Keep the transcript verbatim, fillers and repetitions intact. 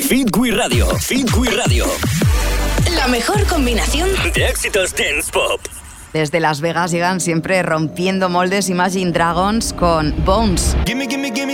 Fit We Radio. Fit We Radio. La mejor combinación de éxitos dance pop. Desde Las Vegas llegan siempre rompiendo moldes Imagine Dragons con Bones. Gimme, gimme, gimme